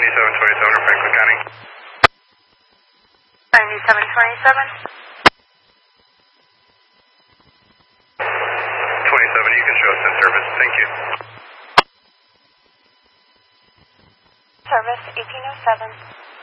9727 Franklin County. 9727. 27, you can show us in service. Thank you. Service 1807.